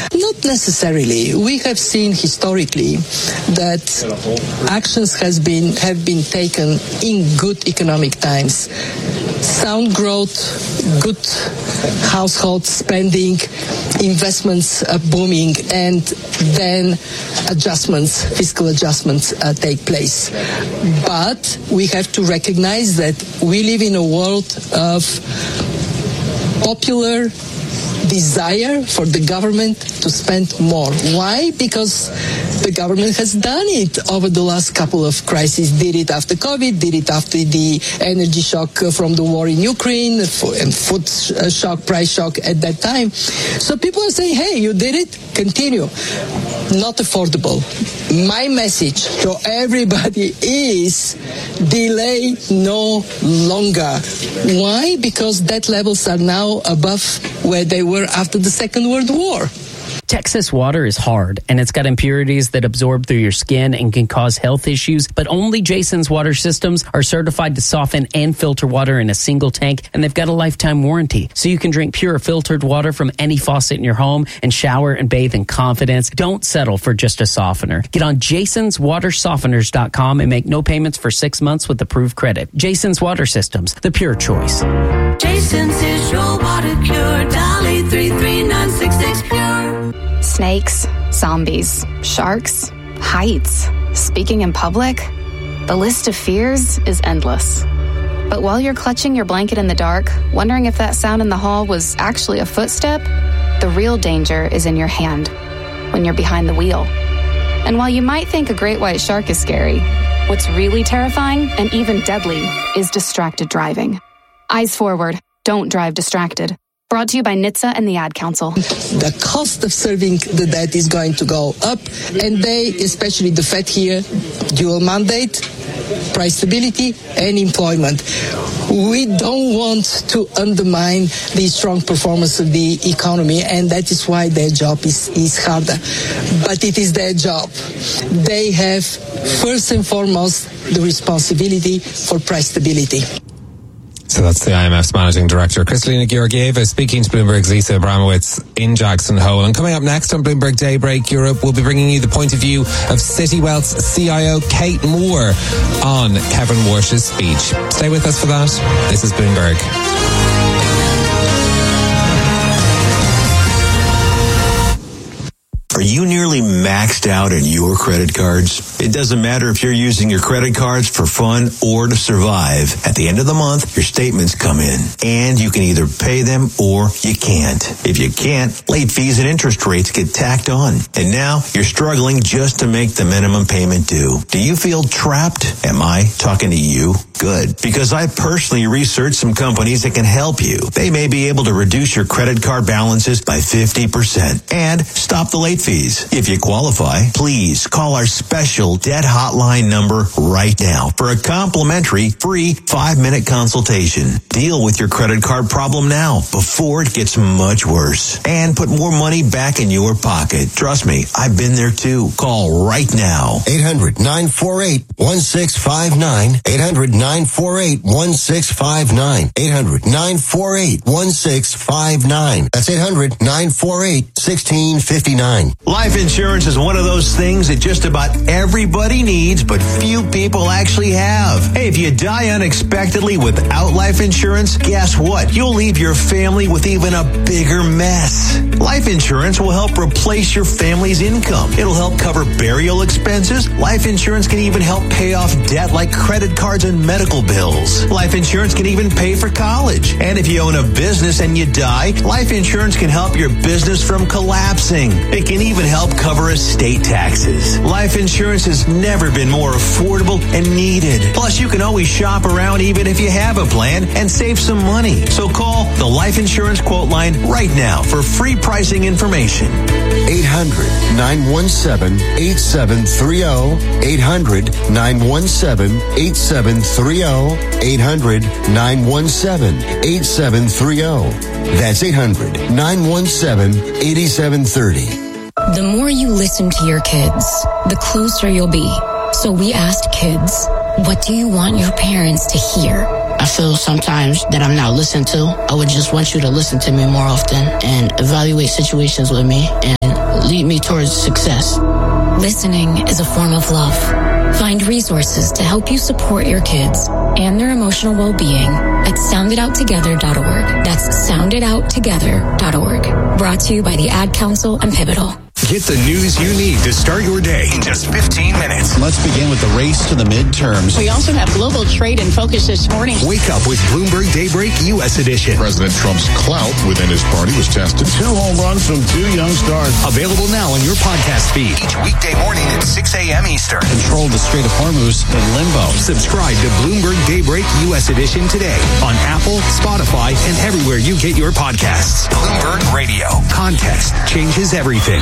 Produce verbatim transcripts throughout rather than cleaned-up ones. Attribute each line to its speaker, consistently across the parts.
Speaker 1: Not necessarily. We have seen historically that actions has been have been taken in good economic times. Sound growth, good household spending, investments uh, booming, and then adjustments, fiscal adjustments uh, take place. But we have to recognize that we live in a world of popular desire for the government to spend more. Why? Because the government has done it over the last couple of crises. Did it after COVID, did it after the energy shock from the war in Ukraine, and food shock, price shock at that time. So people are saying, hey, you did it, continue. Not affordable. My message to everybody is delay no longer. Why? Because debt levels are now above where they were after the Second World War.
Speaker 2: Texas water is hard, and it's got impurities that absorb through your skin and can cause health issues, but only Jason's water systems are certified to soften and filter water in a single tank, and they've got a lifetime warranty. So you can drink pure filtered water from any faucet in your home and shower and bathe in confidence. Don't settle for just a softener. Get on jasons water softeners dot com and make no payments for six months with approved credit. Jason's Water Systems, the pure choice.
Speaker 3: Jason's is your water cure. Dial eight three three nine six six pure.
Speaker 4: Snakes, zombies, sharks, heights, speaking in public. The list of fears is endless. But while you're clutching your blanket in the dark, wondering if that sound in the hall was actually a footstep, the real danger is in your hand, when you're behind the wheel. And while you might think a great white shark is scary, what's really terrifying and even deadly is distracted driving. Eyes forward, don't drive distracted. Brought to you by N H T S A and the Ad Council.
Speaker 1: The cost of serving the debt is going to go up, and they, especially the Fed here, dual mandate, price stability, and employment. We don't want to undermine the strong performance of the economy, and that is why their job is, is harder. But it is their job. They have, first and foremost, the responsibility for price stability.
Speaker 5: So that's the I M F's Managing Director, Kristalina Georgieva, speaking to Bloomberg's Lisa Abramowitz in Jackson Hole. And coming up next on Bloomberg Daybreak Europe, we'll be bringing you the point of view of City Wealth's C I O, Kate Moore, on Kevin Warsh's speech. Stay with us for that. This is Bloomberg.
Speaker 6: Are you nearly maxed out in your credit cards? It doesn't matter if you're using your credit cards for fun or to survive. At the end of the month, your statements come in, and you can either pay them or you can't. If you can't, late fees and interest rates get tacked on. And now you're struggling just to make the minimum payment due. Do you feel trapped? Am I talking to you? Good. Because I personally researched some companies that can help you. They may be able to reduce your credit card balances by fifty percent and stop the late fees. If you qualify, please call our special debt hotline number right now for a complimentary free five-minute consultation. Deal with your credit card problem now before it gets much worse and put more money back in your pocket. Trust me, I've been there too. Call right now.
Speaker 7: eight hundred nine four eight one six five nine. eight hundred nine four eight one six five nine. eight hundred nine four eight one six five nine. That's eight hundred nine four eight one six five nine.
Speaker 6: Life insurance is one of those things that just about everybody needs, but few people actually have. Hey, if you die unexpectedly without life insurance, guess what? You'll leave your family with even a bigger mess. Life insurance will help replace your family's income. It'll help cover burial expenses. Life insurance can even help pay off debt like credit cards and medical bills. Life insurance can even pay for college. And if you own a business and you die, life insurance can help your business from collapsing. It can even help cover estate taxes. Life insurance has never been more affordable and needed. Plus, you can always shop around even if you have a plan and save some money. So call the Life Insurance Quote Line right now for free pricing information.
Speaker 7: eight hundred nine one seven eight seven three zero. eight hundred nine one seven eight seven three zero. eight hundred nine one seven eight seven three zero. That's eight hundred nine one seven eight seven three zero.
Speaker 8: The more you listen to your kids, the closer you'll be. So we asked kids, what do you want your parents to hear?
Speaker 9: I feel sometimes that I'm not listened to. I would just want you to listen to me more often and evaluate situations with me and lead me towards success.
Speaker 8: Listening is a form of love. Find resources to help you support your kids and their emotional well-being at sound it out together dot org. That's sound it out together dot org. Brought to you by the Ad Council and Pivotal.
Speaker 10: Get the news you need to start your day in just fifteen minutes.
Speaker 11: Let's begin with the race to the midterms.
Speaker 9: We also have global trade in focus this morning.
Speaker 10: Wake up with Bloomberg Daybreak U S edition.
Speaker 12: President Trump's clout within his party was tested.
Speaker 11: Two home runs from two young stars.
Speaker 10: Available now on your podcast feed each weekday morning at six a.m. Eastern.
Speaker 11: Control the Strait of Hormuz in limbo.
Speaker 10: Subscribe to Bloomberg Daybreak U S edition today on Apple, Spotify, and everywhere you get your podcasts. Bloomberg Radio. Context changes everything.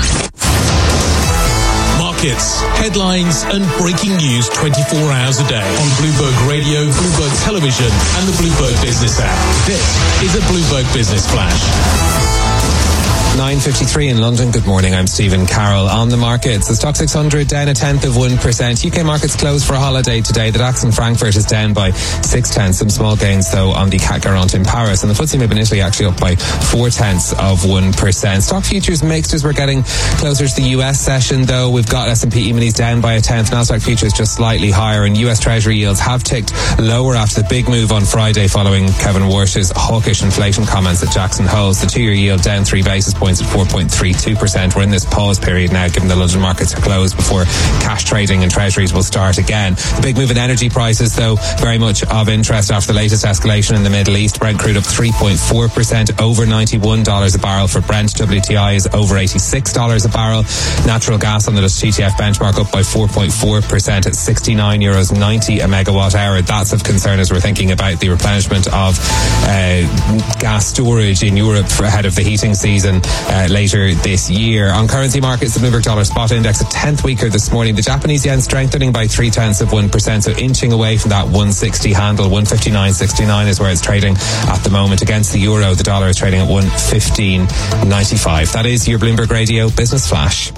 Speaker 13: Markets, headlines, and breaking news twenty-four hours a day on Bloomberg Radio, Bloomberg Television, and the Bloomberg Business app. This is a Bloomberg Business Flash.
Speaker 5: nine fifty-three in London. Good morning. I'm Stephen Carroll. On the markets, the Stock six hundred down a tenth of one percent. U K markets closed for a holiday today. The DAX in Frankfurt is down by six tenths. Some small gains, though, on the C A C Garant in Paris. And the F T S E M I B in Italy actually up by four tenths of one percent. Stock futures mixed as we're getting closer to the U S session, though. We've got S and P E-minis down by a tenth. Nasdaq futures just slightly higher. And U S Treasury yields have ticked lower after the big move on Friday following Kevin Warsh's hawkish inflation comments at Jackson Hole's. The two-year yield down three basis points at four point three two percent. We're in this pause period now, given the London markets are closed before cash trading and treasuries will start again. The big move in energy prices, though, very much of interest after the latest escalation in the Middle East. Brent crude up three point four percent, over ninety-one dollars a barrel for Brent. W T I is over eighty-six dollars a barrel. Natural gas on the Dutch T T F benchmark up by four point four percent at sixty-nine euros ninety a megawatt hour. That's of concern as we're thinking about the replenishment of uh, gas storage in Europe for ahead of the heating season uh, later this year. On currency markets, the Bloomberg Dollar Spot Index a tenth weaker this morning. The Japanese yen strengthening by three tenths of one percent, so inching away from that one sixty handle. one fifty-nine sixty-nine is where it's trading at the moment. Against the euro, the dollar is trading at one fifteen ninety-five. That is your Bloomberg Radio Business Flash.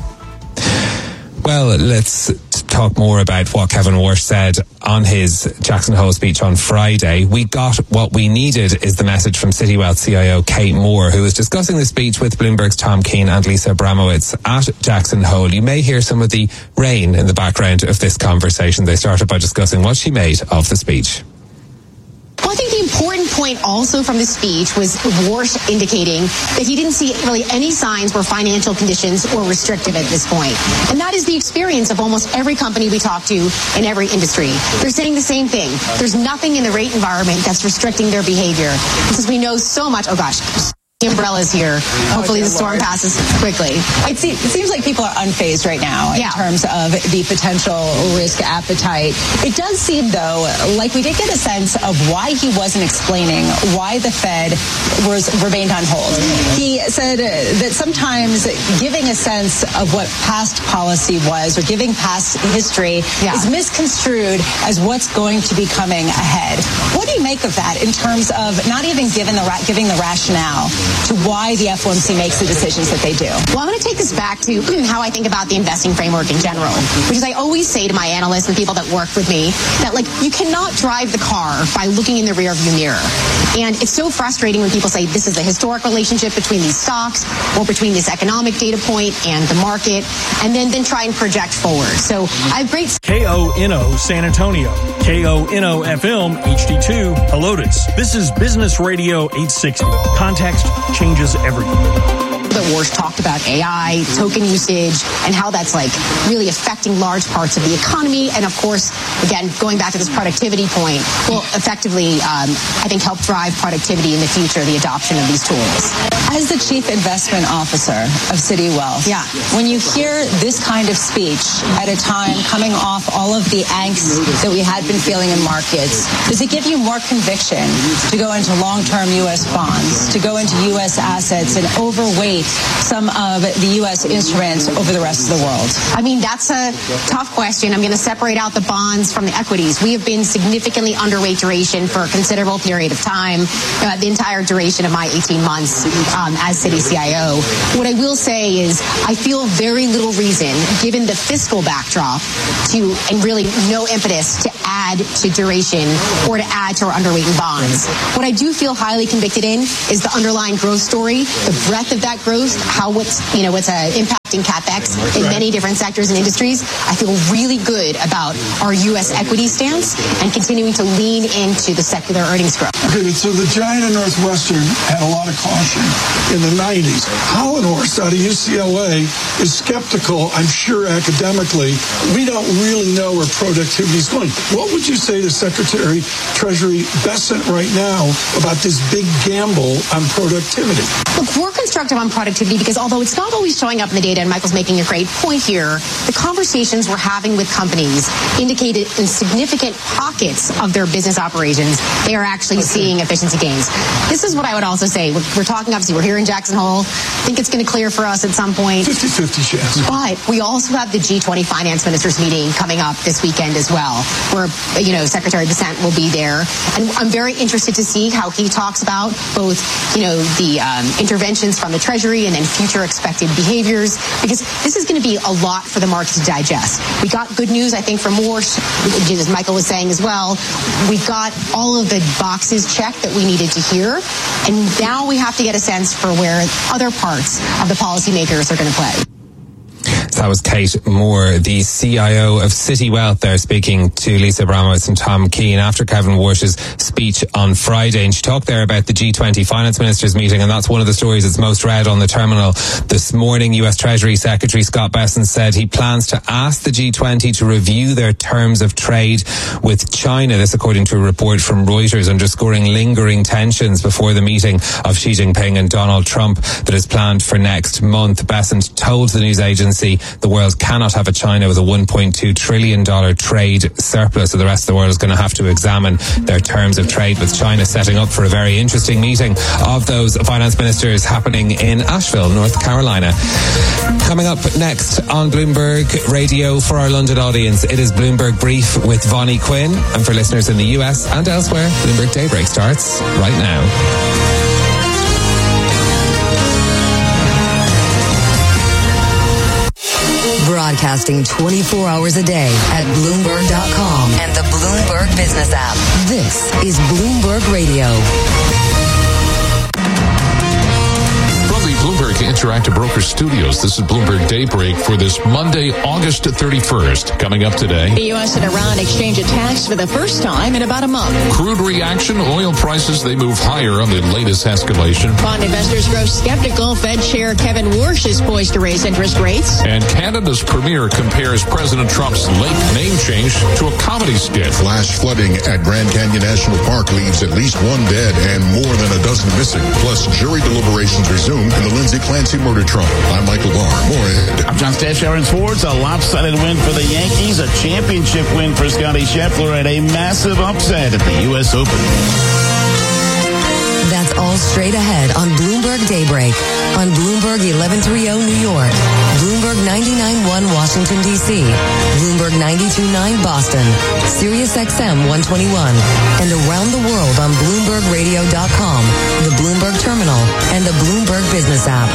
Speaker 5: Well, let's talk more about what Kevin Warsh said on his Jackson Hole speech on Friday. We got what we needed is the message from City Wealth C I O Kate Moore, who was discussing the speech with Bloomberg's Tom Keane and Lisa Abramowitz at Jackson Hole. You may hear some of the rain in the background of this conversation. They started by discussing what she made of the speech.
Speaker 14: Well, I think the important point also from the speech was Warsh indicating that he didn't see really any signs where financial conditions were restrictive at this point. And that is the experience of almost every company we talk to in every industry. They're saying the same thing. There's nothing in the rate environment that's restricting their behavior. Because we know so much. Oh, gosh. The umbrella's here. Hopefully the storm passes quickly.
Speaker 15: It seems like people are unfazed right now in yeah. terms of the potential risk appetite. It does seem, though, like we did get a sense of why he wasn't explaining why the Fed was remained on hold. He said that sometimes giving a sense of what past policy was or giving past history yeah. is misconstrued as what's going to be coming ahead. What do you make of that in terms of not even giving the ra- giving the rationale to why the F O M C makes the decisions that they do?
Speaker 14: Well, I'm going to take this back to how I think about the investing framework in general, which is I always say to my analysts and people that work with me that, like, you cannot drive the car by looking in the rearview mirror. And it's so frustrating when people say this is a historic relationship between these stocks or between this economic data point and the market, and then, then try and project forward. So I have great...
Speaker 16: K O N O San Antonio, K O N O F M H D two Helotes. This is Business Radio eight sixty. Context changes everything.
Speaker 14: That Warsh talked about A I, token usage, and how that's like really affecting large parts of the economy. And of course, again, going back to this productivity point, will effectively, um, I think, help drive productivity in the future, the adoption of these tools.
Speaker 15: As the Chief Investment Officer of City Wealth,
Speaker 14: yeah.
Speaker 15: when you hear this kind of speech at a time coming off all of the angst that we had been feeling in markets, does it give you more conviction to go into long-term U S bonds, to go into U S assets and overweight some of the U S instruments over the rest of the world?
Speaker 14: I mean, that's a tough question. I'm going to separate out the bonds from the equities. We have been significantly underweight duration for a considerable period of time, uh, the entire duration of my eighteen months um, as City C I O. What I will say is I feel very little reason, given the fiscal backdrop, to, and really no impetus to add to duration or to add to our underweight in bonds. What I do feel highly convicted in is the underlying growth story, the breadth of that growth, how what's, you know, what's an impact in CapEx in many different sectors and industries. I feel really good about our U S equity stance and continuing to lean into the secular earnings growth.
Speaker 17: Okay, so the China Northwestern had a lot of caution in the nineties. Holland Horst out of U C L A is skeptical, I'm sure academically. We don't really know where productivity is going. What would you say to Secretary Treasury Bessent right now about this big gamble on productivity?
Speaker 14: Look, we're constructive on productivity because although it's not always showing up in the data, and Michael's making a great point here, the conversations we're having with companies indicated in significant pockets of their business operations, they are actually okay. seeing efficiency gains. This is what I would also say. We're, we're talking, obviously, we're here in Jackson Hole. I think it's going to clear for us at some point.
Speaker 17: fifty-fifty chance.
Speaker 14: But we also have the G twenty finance ministers meeting coming up this weekend as well, where, you know, Secretary Bessent will be there. And I'm very interested to see how he talks about both, you know, the um, interventions from the Treasury and then future expected behaviors, because this is going to be a lot for the market to digest. We got good news, I think, from Warsh, as Michael was saying as well. We got all of the boxes checked that we needed to hear, and now we have to get a sense for where other parts of the policymakers are going to play.
Speaker 5: That was Kate Moore, the C I O of City Wealth there, speaking to Lisa Abramowitz and Tom Keane after Kevin Warsh's speech on Friday. And she talked there about the G twenty finance ministers meeting, and that's one of the stories that's most read on the terminal this morning. U S Treasury Secretary Scott Bessent said he plans to ask the G twenty to review their terms of trade with China. This according to a report from Reuters, underscoring lingering tensions before the meeting of Xi Jinping and Donald Trump that is planned for next month. Bessent told the news agency the world cannot have a China with a one point two trillion dollars trade surplus, so the rest of the world is going to have to examine their terms of trade with China, setting up for a very interesting meeting of those finance ministers happening in Asheville, North Carolina. Coming up next on Bloomberg Radio for our London audience, it is Bloomberg Brief with Vonnie Quinn, and for listeners in the U S and elsewhere, Bloomberg Daybreak starts right now.
Speaker 18: Broadcasting twenty-four hours a day at Bloomberg dot com and the Bloomberg Business app. This is Bloomberg Radio.
Speaker 12: Bloomberg Interactive Broker Studios. This is Bloomberg Daybreak for this Monday, August thirty-first. Coming up today,
Speaker 9: the U S and Iran exchange attacks for the first time in about a month.
Speaker 12: Crude reaction, oil prices, they move higher on the latest escalation.
Speaker 9: Bond investors grow skeptical. Fed Chair Kevin Warsh is poised to raise interest rates.
Speaker 12: And Canada's premier compares President Trump's late name change to a comedy skit.
Speaker 19: Flash flooding at Grand Canyon National Park leaves at least one dead and more than a dozen missing. Plus, jury deliberations resume in the Lindsay Clancy murder trial. I'm Michael Barr. More ahead.
Speaker 11: I'm John Stash. Aaron Swords. A lopsided win for the Yankees. A championship win for Scottie Scheffler, and a massive upset at the U S Open.
Speaker 18: That's all straight ahead on Bloomberg Daybreak. On Bloomberg eleven thirty New York. Bloomberg ninety-nine point one Washington, D C. Bloomberg ninety-two point nine Boston. Sirius X M one twenty-one. And around the world on Bloomberg Radio dot com, the Bloomberg Terminal, and the Bloomberg Business app.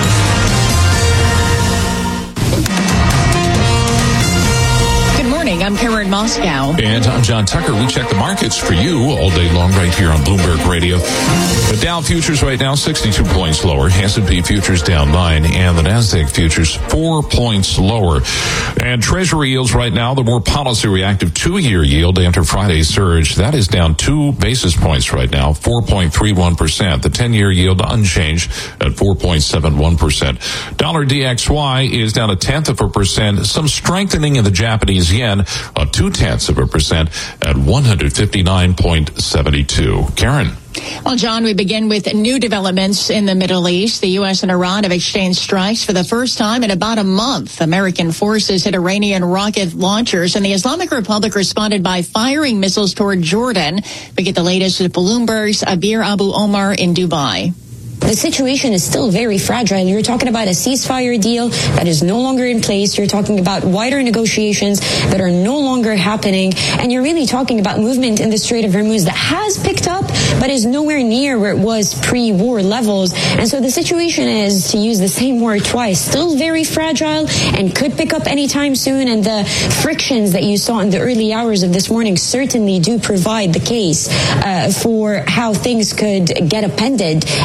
Speaker 9: I'm Karen Moscow.
Speaker 12: And I'm John Tucker. We check the markets for you all day long right here on Bloomberg Radio. The Dow futures right now, sixty-two points lower. S and P futures down nine. And the NASDAQ futures, four points lower. And Treasury yields right now, the more policy reactive two-year yield after Friday's surge, that is down two basis points right now, four point three one percent. The ten-year yield unchanged at four point seven one percent. Dollar D X Y is down a tenth of a percent. Some strengthening in the Japanese yen, a two-tenths of a percent at one hundred fifty-nine point seven two. Karen.
Speaker 9: Well, John, we begin with new developments in the Middle East. The U S and Iran have exchanged strikes for the first time in about a month. American forces hit Iranian rocket launchers, and the Islamic Republic responded by firing missiles toward Jordan. We get the latest at Bloomberg's Abir Abu Omar in Dubai.
Speaker 20: The situation is still very fragile. You're talking about a ceasefire deal that is no longer in place. You're talking about wider negotiations that are no longer happening. And you're really talking about movement in the Strait of Hormuz that has picked up, but is nowhere near where it was pre-war levels. And so the situation is, to use the same word twice, still very fragile and could pick up anytime soon. And the frictions that you saw in the early hours of this morning certainly do provide the case uh, for how things could get appended at any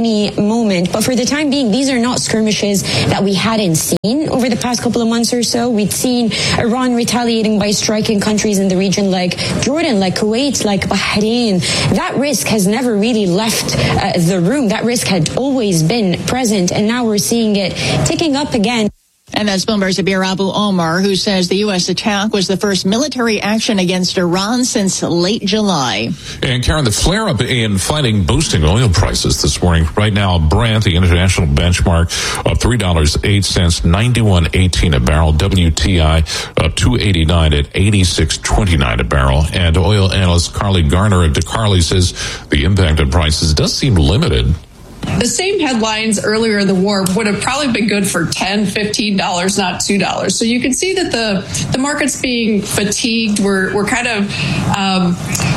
Speaker 20: any moment. But for the time being, these are not skirmishes that we hadn't seen over the past couple of months or so. We'd seen Iran retaliating by striking countries in the region like Jordan, like Kuwait, like Bahrain. That risk has never really left uh, the room. That risk had always been present, and now we're seeing it ticking up again.
Speaker 9: And that's Bloomberg's Abir Abu Omar, who says the U S attack was the first military action against Iran since late July.
Speaker 12: And Karen, the flare-up in fighting boosting oil prices this morning. Right now, Brent, the international benchmark, up three dollars and eight cents, ninety-one eighteen a barrel. W T I up two eighty-nine at eighty-six twenty-nine a barrel. And oil analyst Carly Garner of DeCarly says the impact on prices does seem limited.
Speaker 21: The same headlines earlier in the war would have probably been good for ten dollars, fifteen dollars, not two dollars. So you can see that the, the market's being fatigued. We're, we're kind of um,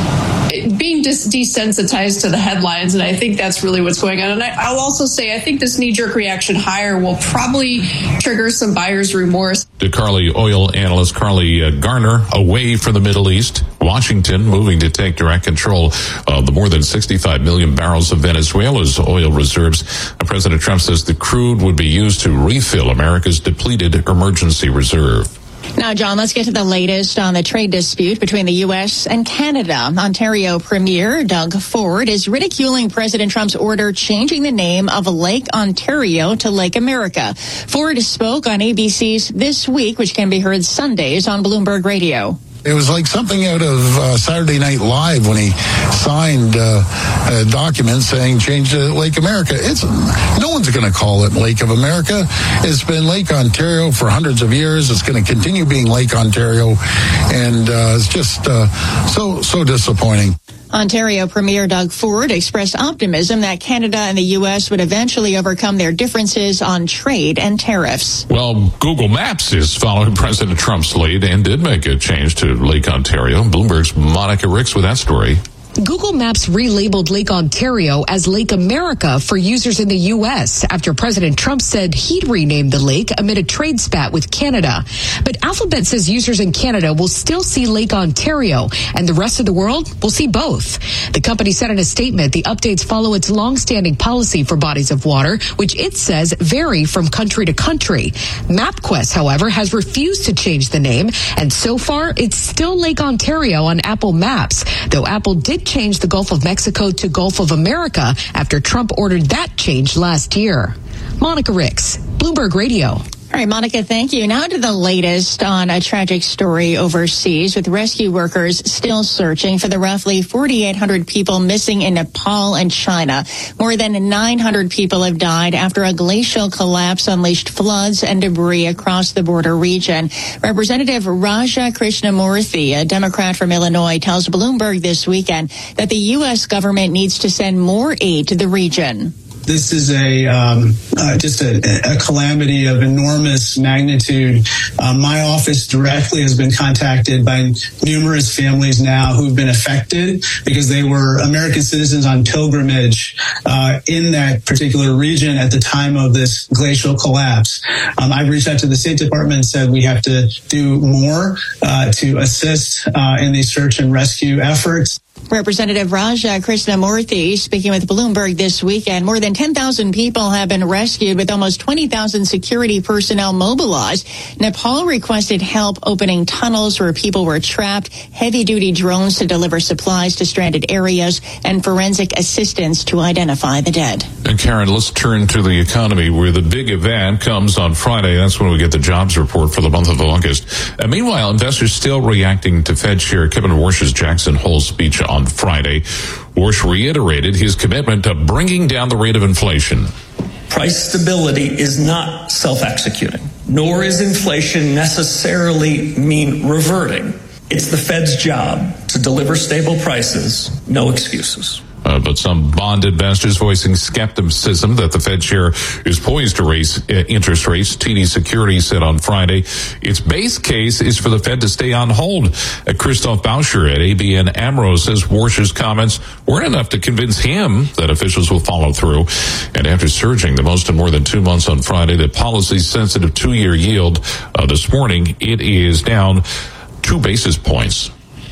Speaker 21: being dis- desensitized to the headlines, and I think that's really what's going on. And I, I'll also say I think this knee-jerk reaction higher will probably trigger some buyer's remorse.
Speaker 12: DeCarly oil analyst Carly uh, Garner away from the Middle East. Washington moving to take direct control of the more than sixty-five million barrels of Venezuela's oil reserves. Uh, President Trump says the crude would be used to refill America's depleted emergency reserve.
Speaker 9: Now, John, let's get to the latest on the trade dispute between the U S and Canada. Ontario Premier Doug Ford is ridiculing President Trump's order changing the name of Lake Ontario to Lake America. Ford spoke on A B C's This Week, which can be heard Sundays on Bloomberg Radio.
Speaker 22: It was like something out of uh, Saturday Night Live when he signed uh, a document saying change to Lake America. It's no one's going to call it Lake of America. It's been Lake Ontario for hundreds of years. It's going to continue being Lake Ontario, and uh, it's just uh, so so disappointing.
Speaker 9: Ontario Premier Doug Ford expressed optimism that Canada and the U S would eventually overcome their differences on trade and tariffs.
Speaker 12: Well, Google Maps is following President Trump's lead and did make a change to Lake Ontario. Bloomberg's Monica Ricks with that story.
Speaker 23: Google Maps relabeled Lake Ontario as Lake America for users in the U S after President Trump said he'd rename the lake amid a trade spat with Canada. But Alphabet says users in Canada will still see Lake Ontario, and the rest of the world will see both. The company said in a statement the updates follow its long-standing policy for bodies of water, which it says vary from country to country. MapQuest, however, has refused to change the name, and so far it's still Lake Ontario on Apple Maps, though Apple did change the Gulf of Mexico to Gulf of America after Trump ordered that change last year. Monica Ricks, Bloomberg Radio.
Speaker 9: All right, Monica, thank you. Now to the latest on a tragic story overseas, with rescue workers still searching for the roughly forty-eight hundred people missing in Nepal and China. More than nine hundred people have died after a glacial collapse unleashed floods and debris across the border region. Representative Raja Krishnamurthy, a Democrat from Illinois, tells Bloomberg this weekend that the U S government needs to send more aid to the region.
Speaker 24: This is a um, uh, just a, a calamity of enormous magnitude. Uh, my office directly has been contacted by numerous families now who've been affected because they were American citizens on pilgrimage uh, in that particular region at the time of this glacial collapse. Um, I reached out to the State Department and said we have to do more uh, to assist uh, in these search and rescue efforts.
Speaker 9: Representative Raja Krishnamurthy speaking with Bloomberg this weekend. More than ten thousand people have been rescued with almost twenty thousand security personnel mobilized. Nepal requested help opening tunnels where people were trapped, heavy-duty drones to deliver supplies to stranded areas, and forensic assistance to identify the dead.
Speaker 12: And Karen, let's turn to the economy, where the big event comes on Friday. That's when we get the jobs report for the month of August. And meanwhile, investors still reacting to Fed Chair Kevin Warsh's Jackson Hole speech on Friday. Warsh reiterated his commitment to bringing down the rate of inflation.
Speaker 25: Price stability is not self-executing, nor is inflation necessarily mean reverting. It's the Fed's job to deliver stable prices, no excuses.
Speaker 12: Uh, but some bond investors voicing skepticism that the Fed chair is poised to raise uh, interest rates. T D Securities said on Friday its base case is for the Fed to stay on hold. Uh, Christoph Bauscher at A B N AMRO says Warsh's comments weren't enough to convince him that officials will follow through. And after surging the most in more than two months on Friday, the policy-sensitive two-year yield uh, this morning, it is down two basis points.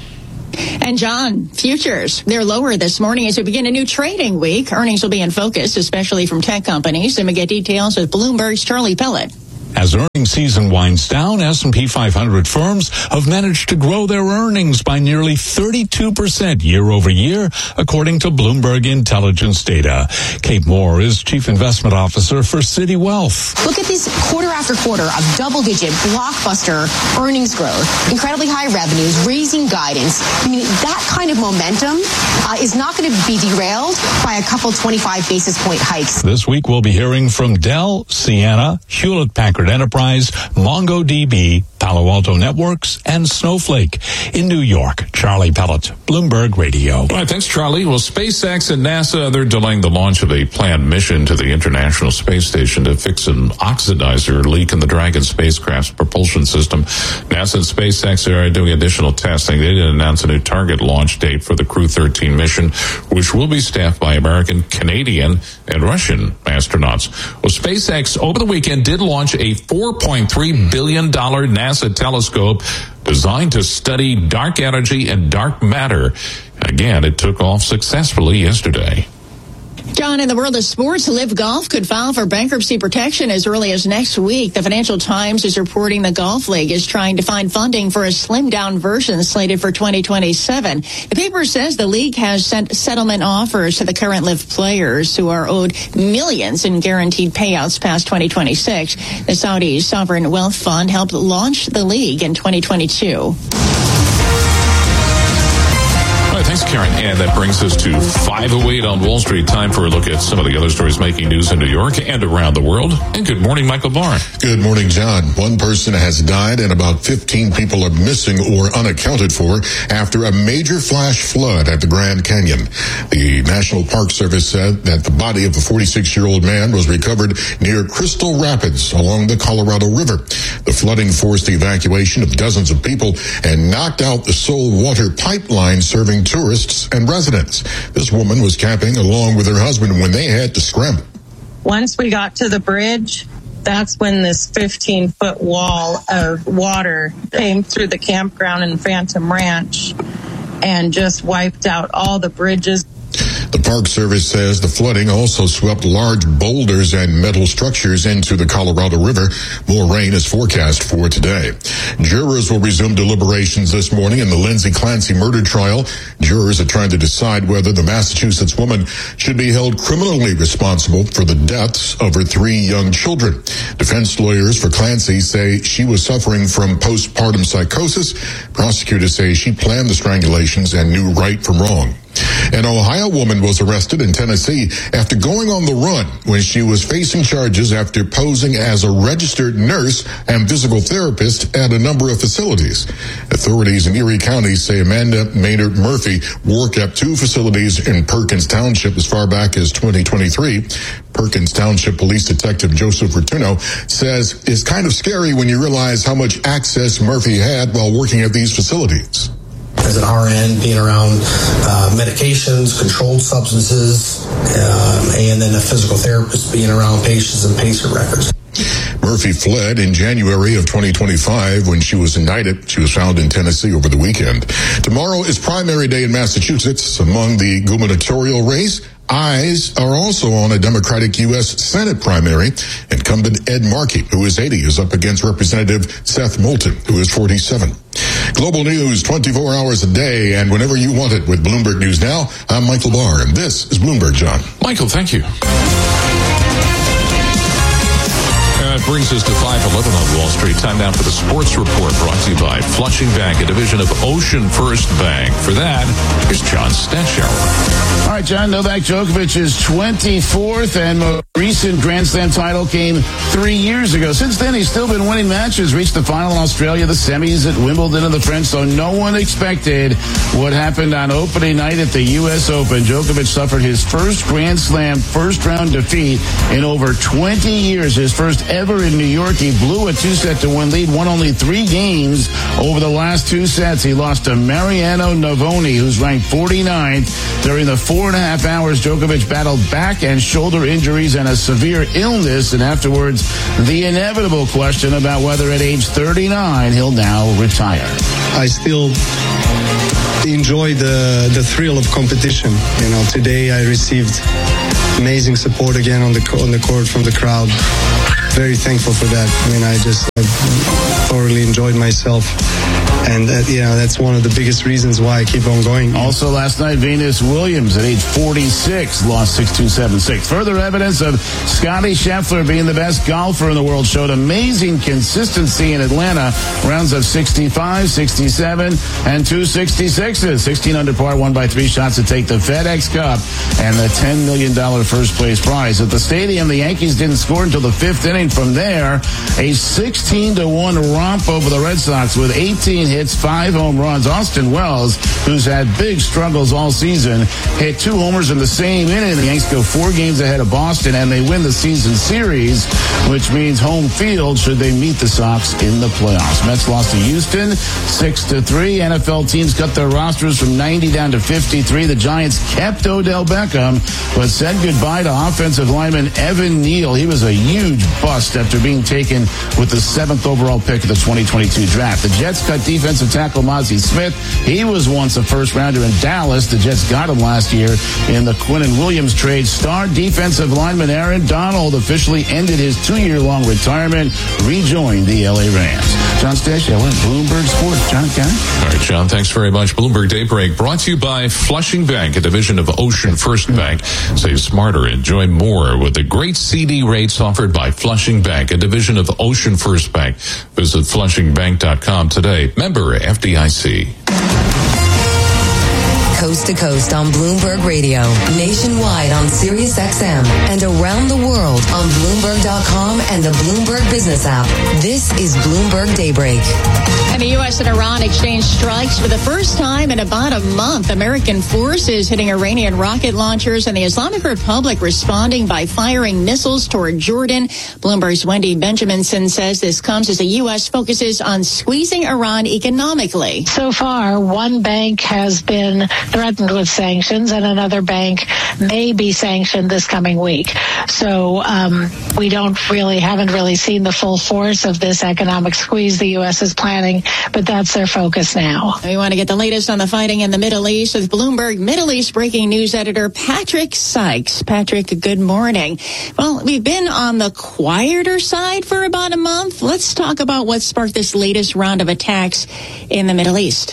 Speaker 9: And John, futures, they're lower this morning as we begin a new trading week. Earnings will be in focus, especially from tech companies. And we get details with Bloomberg's Charlie Pellet.
Speaker 1: As earnings season winds down, S and P five hundred firms have managed to grow their earnings by nearly thirty-two percent year over year, according to Bloomberg Intelligence data. Kate Moore is Chief Investment Officer for Citi Wealth.
Speaker 14: Look at this quarter after quarter of double-digit blockbuster earnings growth, incredibly high revenues, raising guidance. I mean, that kind of momentum uh, is not going to be derailed by a couple twenty-five basis point hikes.
Speaker 1: This week we'll be hearing from Dell, Ciena, Hewlett-Packard Enterprise, MongoDB, Palo Alto Networks, and Snowflake. In New York, Charlie Pellet, Bloomberg Radio.
Speaker 12: All right, thanks, Charlie. Well, SpaceX and NASA, they're delaying the launch of a planned mission to the International Space Station to fix an oxidizer leak in the Dragon spacecraft's propulsion system. NASA and SpaceX are doing additional testing. They did announce a new target launch date for the Crew thirteen mission, which will be staffed by American, Canadian, and Russian astronauts. Well, SpaceX over the weekend did launch a four point three billion dollars NASA telescope designed to study dark energy and dark matter. Again, it took off successfully yesterday.
Speaker 9: John, in the world of sports, Live Golf could file for bankruptcy protection as early as next week. The Financial Times is reporting the Golf League is trying to find funding for a slimmed-down version slated for twenty twenty-seven. The paper says the league has sent settlement offers to the current Live players who are owed millions in guaranteed payouts past twenty twenty-six. The Saudi Sovereign Wealth Fund helped launch the league in twenty twenty-two.
Speaker 12: Thanks, Karen. And that brings us to five oh eight on Wall Street. Time for a look at some of the other stories making news in New York and around the world. And good morning, Michael Barr.
Speaker 19: Good morning, John. One person has died and about fifteen people are missing or unaccounted for after a major flash flood at the Grand Canyon. The National Park Service said that the body of a forty-six-year-old man was recovered near Crystal Rapids along the Colorado River. The flooding forced the evacuation of dozens of people and knocked out the sole water pipeline serving tourists and residents. This woman was camping along with her husband when they had to scramble.
Speaker 2: Once we got to the bridge, that's when this fifteen-foot wall of water came through the campground in Phantom Ranch and just wiped out all the bridges.
Speaker 19: The Park Service says the flooding also swept large boulders and metal structures into the Colorado River. More rain is forecast for today. Jurors will resume deliberations this morning in the Lindsay Clancy murder trial. Jurors are trying to decide whether the Massachusetts woman should be held criminally responsible for the deaths of her three young children. Defense lawyers for Clancy say she was suffering from postpartum psychosis. Prosecutors say she planned the strangulations and knew right from wrong. An Ohio woman was arrested in Tennessee after going on the run when she was facing charges after posing as a registered nurse and physical therapist at a number of facilities. Authorities in Erie County say Amanda Maynard Murphy worked at two facilities in Perkins Township as far back as twenty twenty-three. Perkins Township Police Detective Joseph Fortuno says it's kind of scary when you realize how much access Murphy had while working at these facilities.
Speaker 3: As an R N, being around uh, medications, controlled substances, um, and then a physical therapist being around patients and patient records.
Speaker 19: Murphy fled in January of twenty twenty-five when she was indicted. She was found in Tennessee over the weekend. Tomorrow is primary day in Massachusetts. Among the gubernatorial race, eyes are also on a Democratic U S Senate primary. Incumbent Ed Markey, who is eighty, is up against Representative Seth Moulton, who is forty-seven. Global news twenty-four hours a day and whenever you want it with Bloomberg News Now. I'm Michael Barr, and this is Bloomberg, John.
Speaker 12: Michael, thank you. That brings us to five eleven on Wall Street. Time now for the Sports Report, brought to you by Flushing Bank, a division of Ocean First Bank. For that, here's John Stetcher.
Speaker 11: All right, John, Novak Djokovic's twenty-fourth and most recent Grand Slam title came three years ago. Since then, he's still been winning matches, reached the final in Australia, the semis at Wimbledon and the French, so no one expected what happened on opening night at the U S Open. Djokovic suffered his first Grand Slam first-round defeat in over twenty years, his first ever in New York. He blew a two-set to one lead, won only three games over the last two sets. He lost to Mariano Navoni, who's ranked forty-ninth. During the four and a half hours, Djokovic battled back and shoulder injuries and a severe illness, and afterwards, the inevitable question about whether at age thirty-nine he'll now retire.
Speaker 24: I still
Speaker 4: enjoy the the thrill of competition. You know, today I received amazing support again on the on the court from the crowd. Very thankful for that. I mean, I just uh, thoroughly enjoyed myself. And, uh, you know, that's one of the biggest reasons why I keep on going.
Speaker 11: Also last night, Venus Williams at age forty-six lost six two, seven six. Further evidence of Scottie Scheffler being the best golfer in the world showed amazing consistency in Atlanta. Rounds of sixty-five, sixty-seven, and two sixty-sixes. sixteen under par, won by three shots to take the FedEx Cup and the ten million dollars first place prize. At the stadium, the Yankees didn't score until the fifth inning. From there, a sixteen to one romp over the Red Sox with eighteen hits, five home runs. Austin Wells, who's had big struggles all season, hit two homers in the same inning. The Yankees go four games ahead of Boston, and they win the season series, which means home field should they meet the Sox in the playoffs. Mets lost to Houston, six to three. N F L teams cut their rosters from ninety down to fifty-three. The Giants kept Odell Beckham, but said goodbye to offensive lineman Evan Neal. He was a huge bust after being taken with the seventh overall pick of the twenty twenty-two draft. The Jets cut defensive tackle Mozzie Smith. He was once a first-rounder in Dallas. The Jets got him last year in the Quinnen Williams trade. Star defensive lineman Aaron Donald officially ended his two-year-long retirement, rejoined the L A Rams. John Stashow, Bloomberg Sports. John County.
Speaker 12: All right, John, thanks very much. Bloomberg Daybreak brought to you by Flushing Bank, a division of Ocean First Bank. Save smarter, enjoy more with the great C D rates offered by Flushing Bank, a division of Ocean First Bank. Visit flushing bank dot com today. Member F D I C.
Speaker 18: Coast to coast on Bloomberg Radio, nationwide on Sirius X M, and around the world on Bloomberg dot com and the Bloomberg Business app. This is Bloomberg Daybreak.
Speaker 9: And the U S and Iran exchange strikes for the first time in about a month. American forces hitting Iranian rocket launchers, and the Islamic Republic responding by firing missiles toward Jordan. Bloomberg's Wendy Benjaminson says this comes as the U S focuses on squeezing Iran economically.
Speaker 6: So far, one bank has been threatened with sanctions, and another bank may be sanctioned this coming week. So um, we don't really, haven't really seen the full force of this economic squeeze the U S is planning, but that's their focus now.
Speaker 9: We want to get the latest on the fighting in the Middle East with Bloomberg Middle East breaking news editor Patrick Sykes. Patrick, good morning. Well, we've been on the quieter side for about a month. Let's talk about what sparked this latest round of attacks in the Middle East.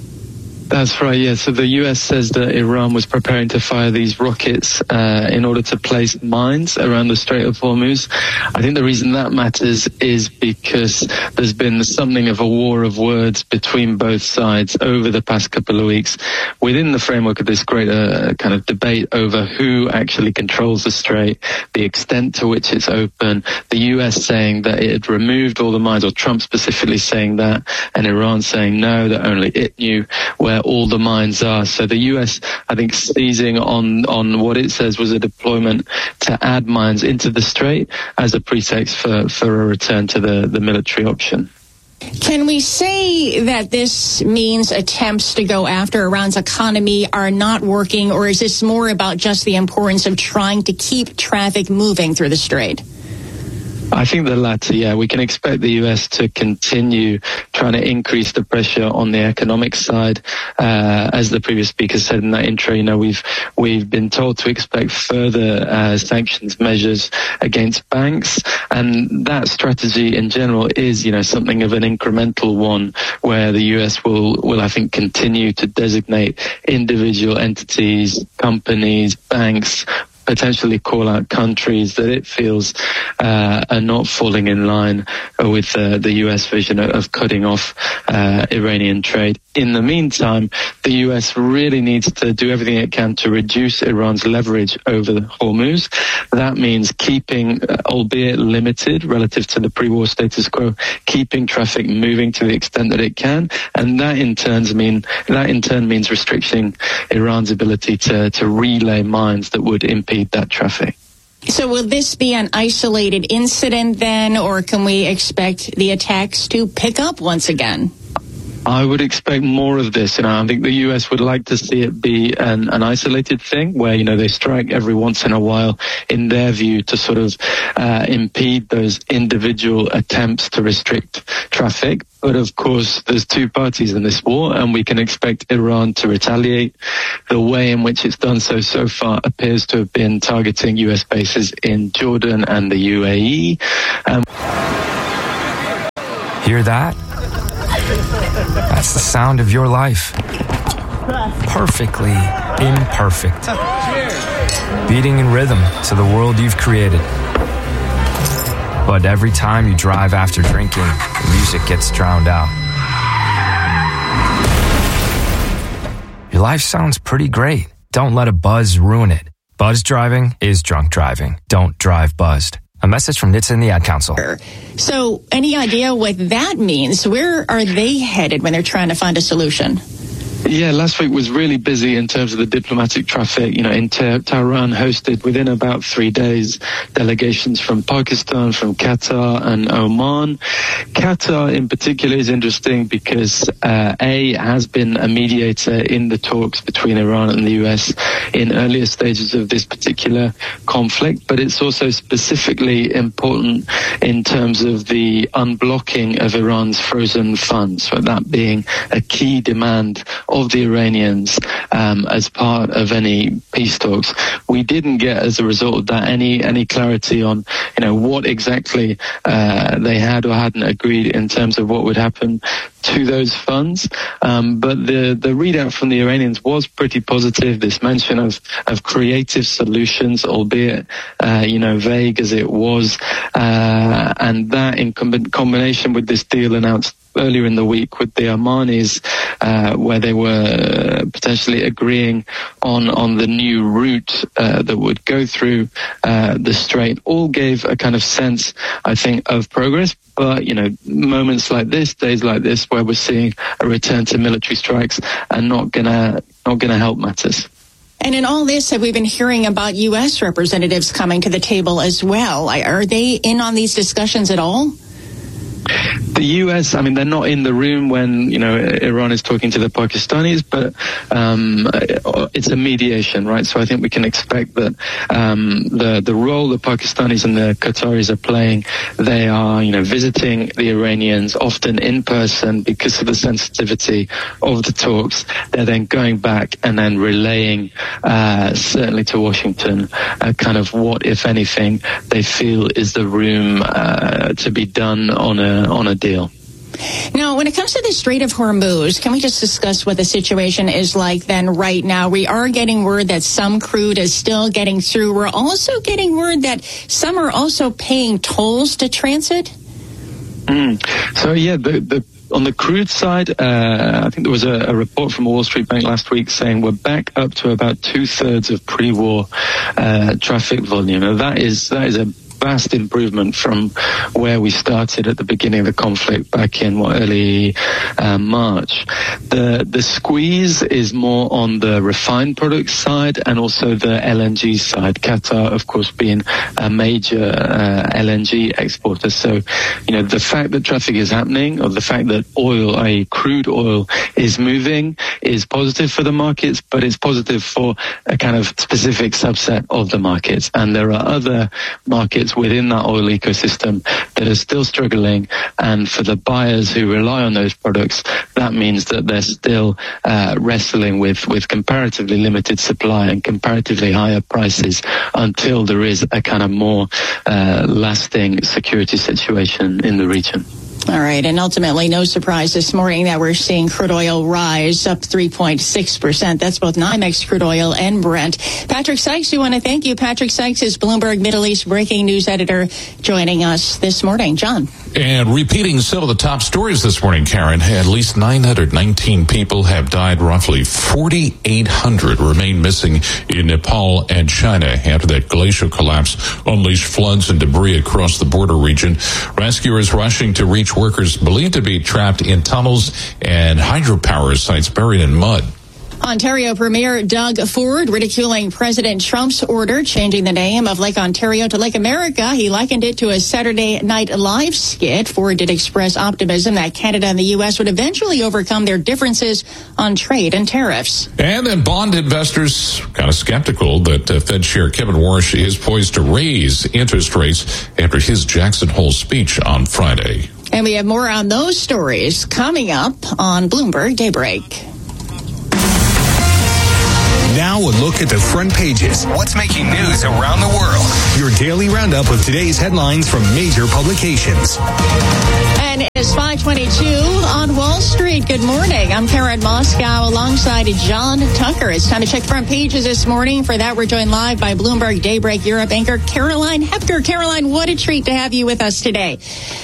Speaker 7: That's right, yeah. So the U S says that Iran was preparing to fire these rockets uh, in order to place mines around the Strait of Hormuz. I think the reason that matters is because there's been something of a war of words between both sides over the past couple of weeks within the framework of this greater kind of debate over who actually controls the strait, the extent to which it's open, the U S saying that it had removed all the mines, or Trump specifically saying that, and Iran saying no, that only it knew where all the mines are. So the U S, I think, seizing on on what it says was a deployment to add mines into the strait as a pretext for, for a return to the, the military option.
Speaker 9: Can we say that this means attempts to go after Iran's economy are not working, or is this more about just the importance of trying to keep traffic moving through the strait?
Speaker 7: I think the latter, yeah. We can expect the U S to continue trying to increase the pressure on the economic side. Uh, as the previous speaker said in that intro, you know, we've we've been told to expect further uh, sanctions measures against banks, and that strategy in general is, you know, something of an incremental one, where the U S will, will I think, continue to designate individual entities, companies, banks, potentially call out countries that it feels uh, are not falling in line with uh, the U S vision of, of cutting off uh, Iranian trade. In the meantime, the U S really needs to do everything it can to reduce Iran's leverage over Hormuz. That means keeping, uh, albeit limited relative to the pre-war status quo, keeping traffic moving to the extent that it can, and that in turns mean that in turn means restricting Iran's ability to to relay mines that would impede that traffic.
Speaker 9: So will this be an isolated incident then, or can we expect the attacks to pick up once again?
Speaker 7: I would expect more of this. You know, I think the U S would like to see it be an, an isolated thing where, you know, they strike every once in a while, in their view, to sort of uh, impede those individual attempts to restrict traffic. But of course, there's two parties in this war, and we can expect Iran to retaliate. The way in which it's done so so far appears to have been targeting U S bases in Jordan and the U A E. Um,
Speaker 8: Hear that? That's the sound of your life. Perfectly imperfect. Beating in rhythm to the world you've created. But every time you drive after drinking, the music gets drowned out. Your life sounds pretty great. Don't let a buzz ruin it. Buzz driving is drunk driving. Don't drive buzzed. A message from N H T S A and the Ad Council.
Speaker 9: So, any idea what that means? Where are they headed when they're trying to find a solution?
Speaker 7: Yeah, last week was really busy in terms of the diplomatic traffic. You know, in Tehran hosted within about three days delegations from Pakistan, from Qatar and Oman. Qatar in particular is interesting because uh, A, has been a mediator in the talks between Iran and the U S in earlier stages of this particular conflict, but it's also specifically important in terms of the unblocking of Iran's frozen funds, so that being a key demand of the Iranians um, as part of any peace talks. We didn't get, as a result of that, any any clarity on, you know, what exactly uh, they had or hadn't agreed in terms of what would happen to those funds. Um, but the the readout from the Iranians was pretty positive. This mention of of creative solutions, albeit uh, you know vague as it was, uh, and that in com- combination with this deal announced earlier in the week with the Omanis, uh, where they were potentially agreeing on on the new route uh, that would go through uh, the strait, all gave a kind of sense, I think, of progress. But, you know, moments like this, days like this, where we're seeing a return to military strikes, are not gonna not gonna help matters.
Speaker 9: And in all this, have we been hearing about U S representatives coming to the table as well? Are they in on these discussions at all?
Speaker 7: The U S, I mean, they're not in the room when, you know, Iran is talking to the Pakistanis, but um, it's a mediation, right? So I think we can expect that um, the the role the Pakistanis and the Qataris are playing, they are, you know, visiting the Iranians often in person because of the sensitivity of the talks. They're then going back and then relaying, uh, certainly to Washington, uh, kind of what, if anything, they feel is the room uh, to be done on a on a deal.
Speaker 9: Now, when it comes to the Strait of Hormuz, can we just discuss what the situation is like then right now? We are getting word that some crude is still getting through. We're also getting word that some are also paying tolls to transit.
Speaker 7: Mm. So, yeah, the, the on the crude side, uh, I think there was a, a report from a Wall Street Bank last week saying we're back up to about two-thirds of pre-war uh, traffic volume. Now, that is that is a vast improvement from where we started at the beginning of the conflict back in what, early uh, March. The the squeeze is more on the refined products side and also the L N G side. Qatar, of course, being a major uh, L N G exporter. So, you know, the fact that traffic is happening, or the fact that oil, that is crude oil, is moving is positive for the markets, but it's positive for a kind of specific subset of the markets. And there are other markets within that oil ecosystem that are still struggling, and for the buyers who rely on those products, that means that they're still uh, wrestling with, with comparatively limited supply and comparatively higher prices until there is a kind of more uh, lasting security situation in the region.
Speaker 9: All right, and ultimately, no surprise this morning that we're seeing crude oil rise up three point six percent. That's both NYMEX crude oil and Brent. Patrick Sykes, we want to thank you. Patrick Sykes is Bloomberg Middle East breaking news editor joining us this morning. John.
Speaker 12: And repeating some of the top stories this morning, Karen, at least nine hundred nineteen people have died. Roughly forty-eight hundred remain missing in Nepal and China after that glacial collapse unleashed floods and debris across the border region. Rescuers rushing to reach workers believed to be trapped in tunnels and hydropower sites buried in mud.
Speaker 9: Ontario Premier Doug Ford ridiculing President Trump's order changing the name of Lake Ontario to Lake America. He likened it to a Saturday Night Live skit. Ford did express optimism that Canada and the U S would eventually overcome their differences on trade and tariffs.
Speaker 12: And then bond investors kind of skeptical that uh, Fed Chair Kevin Warsh is poised to raise interest rates after his Jackson Hole speech on Friday.
Speaker 9: And we have more on those stories coming up on Bloomberg Daybreak.
Speaker 10: Now a look at the front pages. What's making news around the world? Your daily roundup of today's headlines from major publications.
Speaker 9: And it's five twenty-two on Wall Street. Good morning. I'm Karen Moscow alongside John Tucker. It's time to check front pages this morning. For that, we're joined live by Bloomberg Daybreak Europe anchor Caroline Hefker. Caroline, what a treat to have you with us today.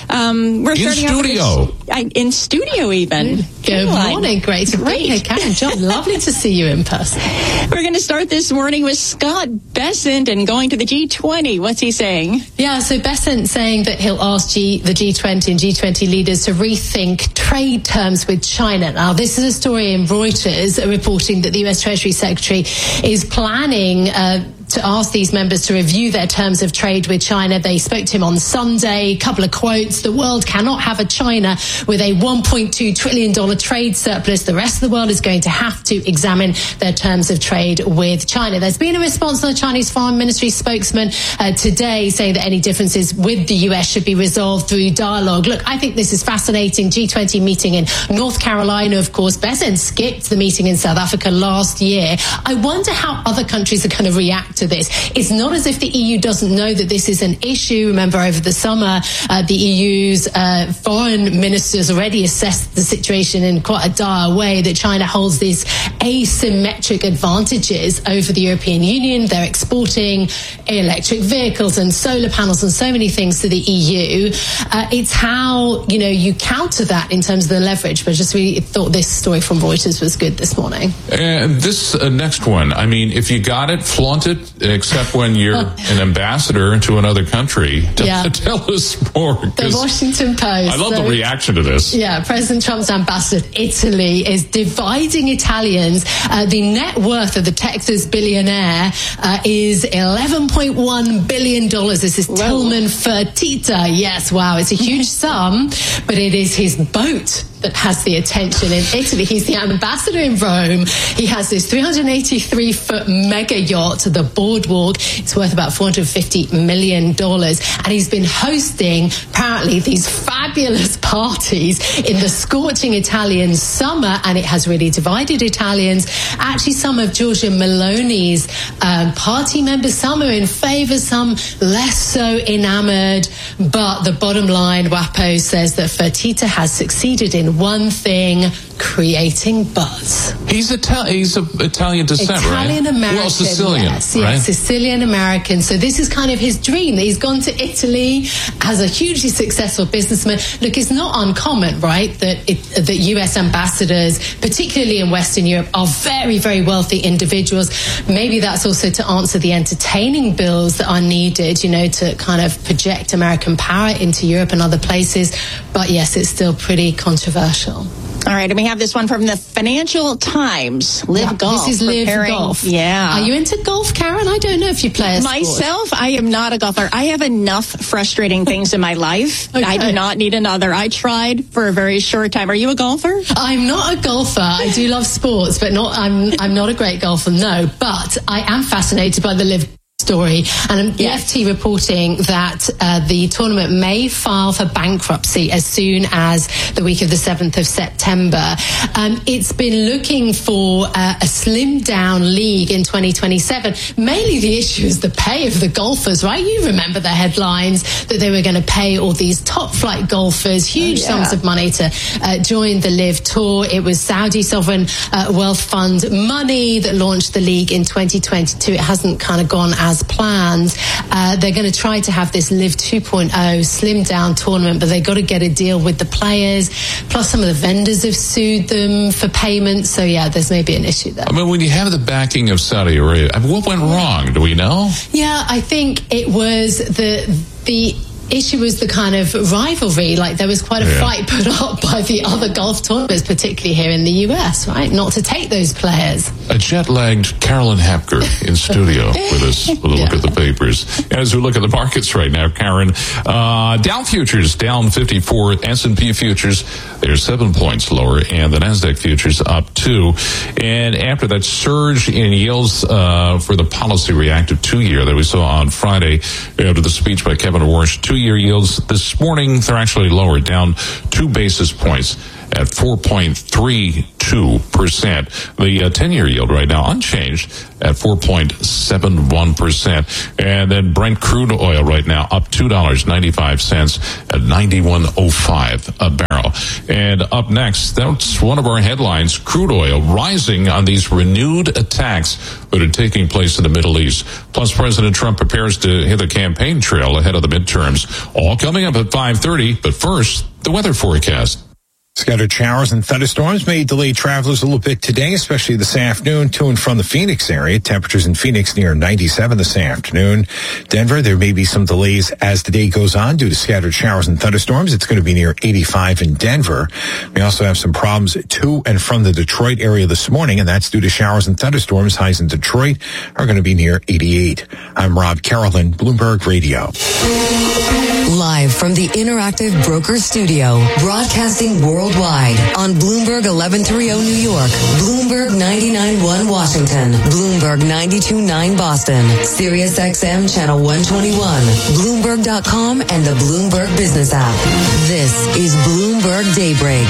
Speaker 9: Um, we're
Speaker 12: in
Speaker 9: starting
Speaker 12: studio.
Speaker 9: Off with, in studio even.
Speaker 13: Good
Speaker 9: Caroline.
Speaker 13: morning. Great to be here, Karen. John, lovely to see you in person.
Speaker 9: We're going to start this morning with Scott Bessent and going to the G twenty. What's he saying?
Speaker 13: Yeah, so Bessent saying that he'll ask G, the G twenty and G twenty leaders to rethink trade terms with China. Now, this is a story in Reuters reporting that the U S Treasury Secretary is planning uh, to ask these members to review their terms of trade with China. They spoke to him on Sunday. A couple of quotes. The world cannot have a China with a one point two trillion dollars trade surplus. The rest of the world is going to have to examine their terms of trade with China. There's been a response from the Chinese Foreign Ministry spokesman uh, today saying that any differences with the U S should be resolved through dialogue. Look, I think this is fascinating. G twenty meeting in North Carolina, of course. Bessent skipped the meeting in South Africa last year. I wonder how other countries are going to react to this. It's not as if the E U doesn't know that this is an issue. Remember, over the summer, uh, the E U's uh, foreign ministers already assessed the situation in quite a dire way, that China holds these asymmetric advantages over the European Union. They're exporting electric vehicles and solar panels and so many things to the E U. Uh, it's how, you know, you counter that in terms of the leverage. But I just really thought this story from Reuters was good this morning.
Speaker 12: And this uh, next one, I mean, if you got it, flaunt it. Except when you're an ambassador to another country.
Speaker 13: Yeah.
Speaker 12: Tell us more.
Speaker 13: The Washington Post.
Speaker 12: I love so, the reaction to this.
Speaker 13: Yeah, President Trump's ambassador to Italy is dividing Italians. Uh, the net worth of the Texas billionaire uh, is eleven point one billion dollars. This is Whoa. Tillman Fertitta. Yes, wow, it's a huge sum, but it is his boat that has the attention in Italy. He's the ambassador in Rome. He has this three hundred eighty-three foot mega yacht, the Boardwalk. It's worth about four hundred fifty million dollars. And he's been hosting, apparently, these fabulous parties in the scorching Italian summer, and it has really divided Italians. Actually, some of Giorgia Meloni's um, party members, some are in favour, some less so enamoured. But the bottom line, WAPO says that Fertitta has succeeded in one thing: creating buzz.
Speaker 12: He's Italian. He's of Italian descent,
Speaker 13: Italian
Speaker 12: right?
Speaker 13: American.
Speaker 12: Well, Sicilian,
Speaker 13: yes,
Speaker 12: right?
Speaker 13: yes, Sicilian American. So this is kind of his dream. That he's gone to Italy as a hugely successful businessman. Look, it's not uncommon, right, that it, that U S ambassadors, particularly in Western Europe, are very, very wealthy individuals. Maybe that's also to answer the entertaining bills that are needed, you know, to kind of project American power into Europe and other places. But yes, it's still pretty controversial.
Speaker 9: All right, and we have this one from the Financial Times. Live
Speaker 13: yeah,
Speaker 9: Golf.
Speaker 13: This is Live
Speaker 9: preparing.
Speaker 13: Golf.
Speaker 9: Yeah.
Speaker 13: Are you into golf, Karen? I don't know if you play a
Speaker 9: Myself,
Speaker 13: sport.
Speaker 9: I am not a golfer. I have enough frustrating things in my life. Okay. I do not need another. I tried for a very short time. Are you a golfer?
Speaker 13: I'm not a golfer. I do love sports, but not. I'm. I'm not a great golfer. No, but I am fascinated by the Live story, and the yes. F T reporting that uh, the tournament may file for bankruptcy as soon as the week of the seventh of September. Um, it's been looking for uh, a slimmed down league in twenty twenty-seven. Mainly the issue is the pay of the golfers, right? You remember the headlines that they were going to pay all these top flight golfers huge oh, yeah. sums of money to uh, join the Live Tour. It was Saudi Sovereign uh, Wealth Fund money that launched the league in twenty twenty-two. It hasn't kind of gone as planned. Uh, they're going to try to have this Live two point oh slim down tournament, but they've got to get a deal with the players. Plus, some of the vendors have sued them for payment. So, yeah, there's maybe an issue there.
Speaker 12: I mean, when you have the backing of Saudi Arabia, I mean, what went wrong? Do we know?
Speaker 13: Yeah, I think it was the the. issue was the kind of rivalry. Like there was quite a
Speaker 12: Yeah.
Speaker 13: fight put up by the other golf tournaments, particularly here in the U S, right? Not to take those players.
Speaker 12: A jet-lagged Carolyn Hapker in studio with us with a look at the papers. As we look at the markets right now, Karen, uh, Dow futures down fifty-four, S and P futures, they're seven points lower, and the NASDAQ futures up two. And after that surge in yields uh, for the policy reactive two-year that we saw on Friday after the speech by Kevin Warsh, two-year yields this morning, they're actually lower, down two basis points at four point three two percent. The uh, ten-year yield right now unchanged at four point seven one percent. And then Brent crude oil right now up two dollars and ninety-five cents at ninety-one oh five a barrel. And up next, that's one of our headlines, crude oil rising on these renewed attacks that are taking place in the Middle East. Plus, President Trump prepares to hit the campaign trail ahead of the midterms. All coming up at five thirty. But first, the weather forecast.
Speaker 10: Scattered showers and thunderstorms may delay travelers a little bit today, especially this afternoon to and from the Phoenix area. Temperatures in Phoenix near ninety-seven this afternoon. Denver, there may be some delays as the day goes on due to scattered showers and thunderstorms. It's going to be near eighty-five in Denver. We also have some problems to and from the Detroit area this morning, and that's due to showers and thunderstorms. Highs in Detroit are going to be near eighty-eight. I'm Rob Carolyn, Bloomberg Radio.
Speaker 18: Live from the Interactive Brokers Studio, broadcasting worldwide on Bloomberg eleven thirty New York, Bloomberg ninety-nine point one Washington, Bloomberg ninety-two point nine Boston, Sirius X M Channel one twenty-one, Bloomberg dot com, and the Bloomberg Business app. This is Bloomberg Daybreak.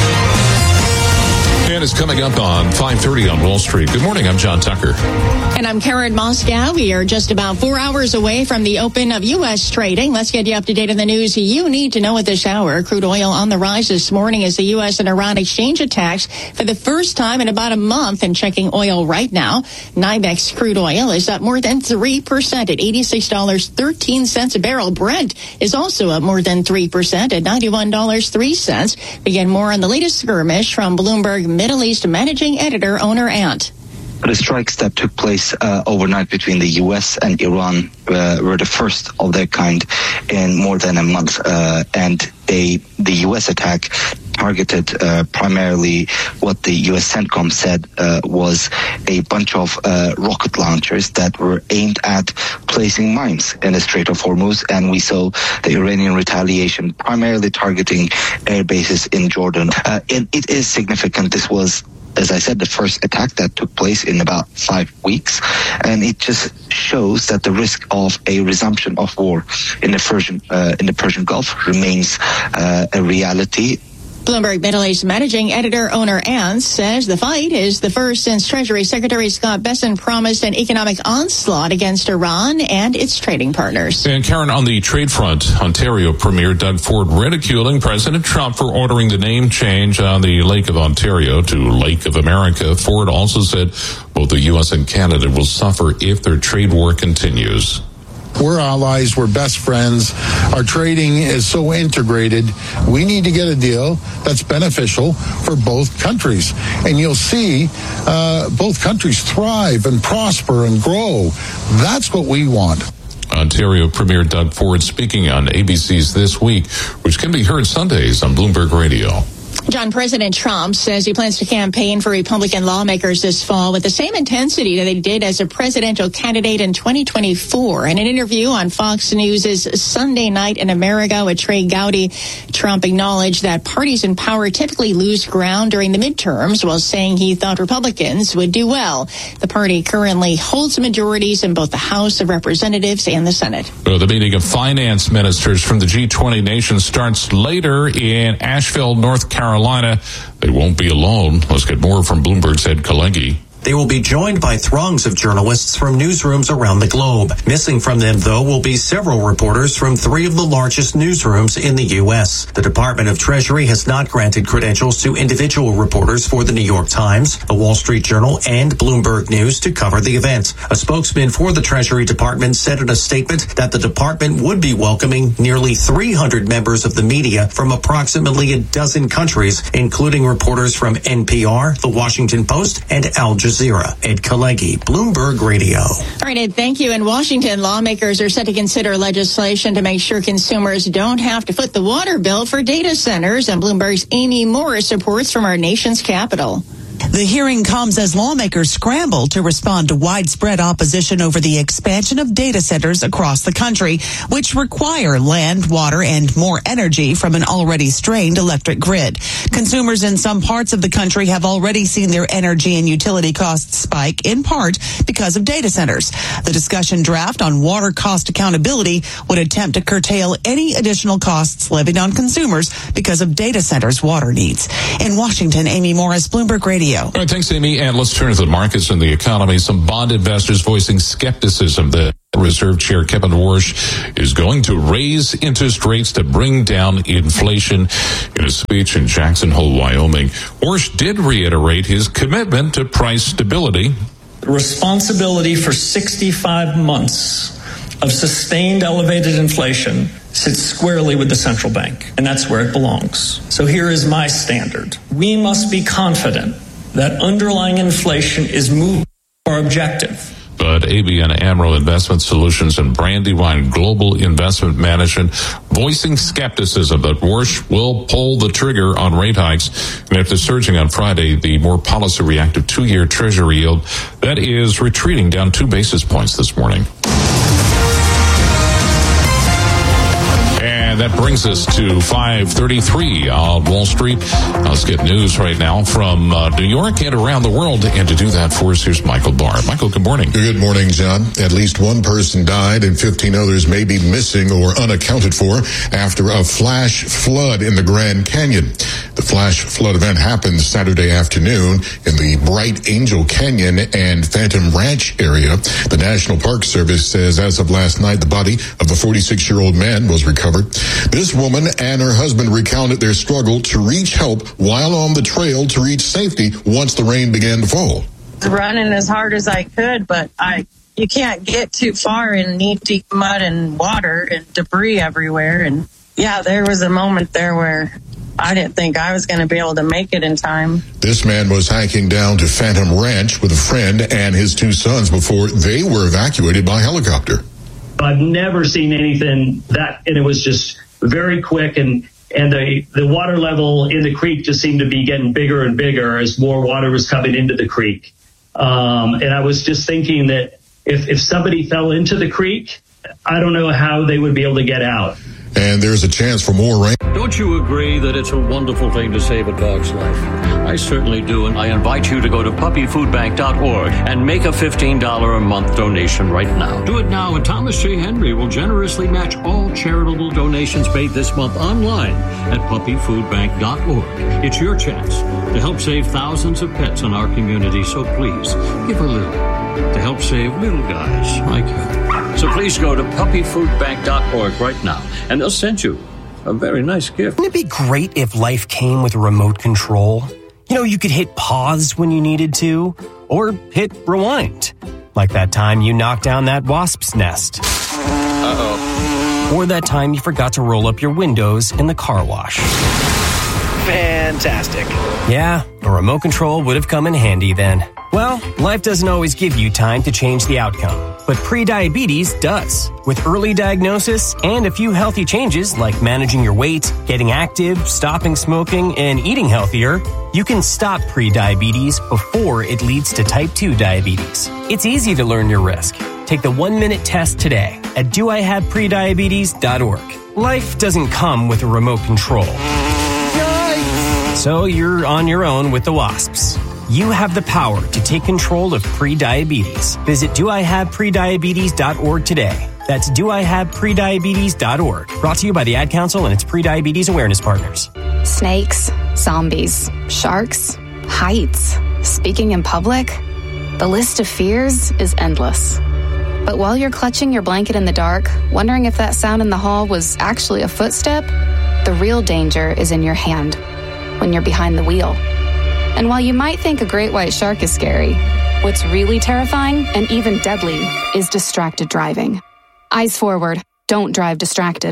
Speaker 12: And it's coming up on five thirty on Wall Street. Good morning, I'm John Tucker.
Speaker 9: And I'm Karen Moscow. We are just about four hours away from the open of U S trading. Let's get you up to date on the news you need to know at this hour. Crude oil on the rise this morning as the U S and Iran exchange attacks for the first time in about a month. And checking oil right now, NYMEX crude oil is up more than three percent at eighty-six dollars and thirteen cents a barrel. Brent is also up more than three percent at ninety-one dollars and three cents. We get more on the latest skirmish from Bloomberg Middle East managing editor, owner Ant.
Speaker 5: The strikes that took place uh, overnight between the U S and Iran uh, were the first of their kind in more than a month. Uh, and they, the U S attack targeted uh, primarily what the U S CENTCOM said uh, was a bunch of uh, rocket launchers that were aimed at placing mines in the Strait of Hormuz. And we saw the Iranian retaliation primarily targeting air bases in Jordan. Uh, and it is significant. This was, as I said, the first attack that took place in about five weeks. And it just shows that the risk of a resumption of war in the Persian, uh, in the Persian Gulf remains uh, a reality.
Speaker 9: Bloomberg Middle East managing editor owner Ant says the fight is the first since Treasury Secretary Scott Bessent promised an economic onslaught against Iran and its trading partners.
Speaker 12: And Karen, on the trade front, Ontario Premier Doug Ford ridiculing President Trump for ordering the name change on the Lake of Ontario to Lake of America. Ford also said both the U S and Canada will suffer if their trade war continues.
Speaker 22: We're allies. We're best friends. Our trading is so integrated. We need to get a deal that's beneficial for both countries. And you'll see uh, both countries thrive and prosper and grow. That's what we want.
Speaker 12: Ontario Premier Doug Ford speaking on A B C's This Week, which can be heard Sundays on Bloomberg Radio.
Speaker 9: John, President Trump says he plans to campaign for Republican lawmakers this fall with the same intensity that he did as a presidential candidate in twenty twenty-four. In an interview on Fox News' Sunday Night in America with Trey Gowdy, Trump acknowledged that parties in power typically lose ground during the midterms, while saying he thought Republicans would do well. The party currently holds majorities in both the House of Representatives and the Senate.
Speaker 12: Well, the meeting of finance ministers from the G twenty nations starts later in Asheville, North Carolina. They won't be alone. Let's get more from Bloomberg's Ed Kalengi.
Speaker 15: They will be joined by throngs of journalists from newsrooms around the globe. Missing from them, though, will be several reporters from three of the largest newsrooms in the U S. The Department of Treasury has not granted credentials to individual reporters for the New York Times, the Wall Street Journal, and Bloomberg News to cover the event. A spokesman for the Treasury Department said in a statement that the department would be welcoming nearly three hundred members of the media from approximately a dozen countries, including reporters from N P R, The Washington Post, and Al Jazeera. Jazeera, Ed Kalegi, Bloomberg Radio.
Speaker 9: All right, Ed, thank you. In Washington, lawmakers are set to consider legislation to make sure consumers don't have to foot the water bill for data centers. And Bloomberg's Amy Morris reports from our nation's capital.
Speaker 16: The hearing comes as lawmakers scramble to respond to widespread opposition over the expansion of data centers across the country, which require land, water, and more energy from an already strained electric grid. Consumers in some parts of the country have already seen their energy and utility costs spike, in part because of data centers. The discussion draft on water cost accountability would attempt to curtail any additional costs levied on consumers because of data centers' water needs. In Washington, Amy Morris, Bloomberg Radio.
Speaker 12: All right, thanks, Amy. And let's turn to the markets and the economy. Some bond investors voicing skepticism that Reserve Chair Kevin Warsh is going to raise interest rates to bring down inflation. In a speech in Jackson Hole, Wyoming, Warsh did reiterate his commitment to price stability.
Speaker 25: Responsibility for sixty-five months of sustained elevated inflation sits squarely with the central bank, and that's where it belongs. So here is my standard. We must be confident that underlying inflation is moving to our objective.
Speaker 12: But A B N AMRO Investment Solutions and Brandywine Global Investment Management voicing skepticism that Warsh will pull the trigger on rate hikes. And after surging on Friday, the more policy-reactive two-year Treasury yield, that is retreating down two basis points this morning. And that brings us to five thirty-three on Wall Street. Let's get news right now from uh, New York and around the world. And to do that for us, here's Michael Barr. Michael, good morning.
Speaker 19: Good morning, John. At least one person died and fifteen others may be missing or unaccounted for after a flash flood in the Grand Canyon. The flash flood event happened Saturday afternoon in the Bright Angel Canyon and Phantom Ranch area. The National Park Service says as of last night, the body of the forty-six-year-old man was recovered. This woman and her husband recounted their struggle to reach help while on the trail to reach safety once the rain began to fall.
Speaker 2: Running as hard as I could, but I you can't get too far in knee-deep mud and water and debris everywhere. And yeah, there was a moment there where I didn't think I was going to be able to make it in time.
Speaker 19: This man was hiking down to Phantom Ranch with a friend and his two sons before they were evacuated by helicopter.
Speaker 17: I've never seen anything that, and it was just very quick, and and the, the water level in the creek just seemed to be getting bigger and bigger as more water was coming into the creek. Um, and I was just thinking that if, if somebody fell into the creek, I don't know how they would be able to get out.
Speaker 19: And there's a chance for more rain.
Speaker 20: Don't you agree that it's a wonderful thing to save a dog's life? I certainly do, and I invite you to go to puppy food bank dot org and make a fifteen dollars a month donation right now. Do it now, and Thomas J. Henry will generously match all charitable donations made this month online at puppy food bank dot org. It's your chance to help save thousands of pets in our community, so please give a little to help save little guys like you. So please go to puppy food bank dot org right now, and they'll send you a very nice gift.
Speaker 21: Wouldn't it be great if life came with a remote control? You know, you could hit pause when you needed to, or hit rewind. Like that time you knocked down that wasp's nest. Uh-oh. Or that time you forgot to roll up your windows in the car wash.
Speaker 23: Fantastic.
Speaker 21: Yeah, a remote control would have come in handy then. Well, life doesn't always give you time to change the outcome, but prediabetes does. With early diagnosis and a few healthy changes like managing your weight, getting active, stopping smoking, and eating healthier, you can stop prediabetes before it leads to type two diabetes. It's easy to learn your risk. Take the one-minute test today at do I have prediabetes dot org. Life doesn't come with a remote control. Yikes! So you're on your own with the wasps. You have the power to take control of prediabetes. Visit do I have prediabetes dot org today. That's do I have prediabetes dot org. Brought to you by the Ad Council and its prediabetes awareness partners.
Speaker 26: Snakes, zombies, sharks, heights, speaking in public. The list of fears is endless. But while you're clutching your blanket in the dark, wondering if that sound in the hall was actually a footstep, the real danger is in your hand when you're behind the wheel. And while you might think a great white shark is scary, what's really terrifying and even deadly is distracted driving. Eyes forward. Don't drive distracted.